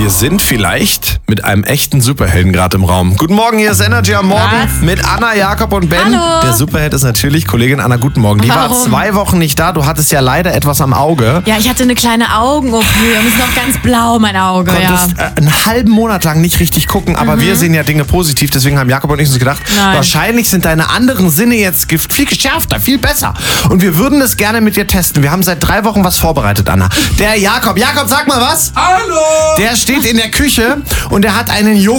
Wir sind vielleicht mit einem echten Superhelden gerade im Raum. Guten Morgen, hier ist Energy am Morgen mit Anna, Jakob und Ben. Hallo. Der Superheld ist natürlich Kollegin Anna. Guten Morgen. Die war 2 Wochen nicht da. Du hattest ja leider etwas am Auge. Ja, ich hatte eine kleine Augen-OP und ist noch ganz blau, mein Auge. Konntest einen halben Monat lang nicht richtig gucken, aber wir sehen ja Dinge positiv. Deswegen haben Jakob und ich uns gedacht, wahrscheinlich sind deine anderen Sinne jetzt viel geschärfter, viel besser. Und wir würden das gerne mit dir testen. Wir haben seit 3 Wochen was vorbereitet, Anna. Der Jakob, sag mal was. Hallo! Der steht in der Küche und der hat einen